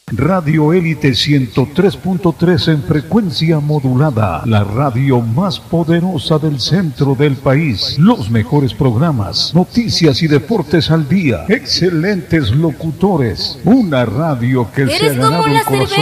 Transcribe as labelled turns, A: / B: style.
A: Radio Élite 103.3 en frecuencia modulada, la radio más poderosa del centro del país. Los mejores programas, noticias y deportes al día, excelentes locutores, una radio que se ha ganado el corazón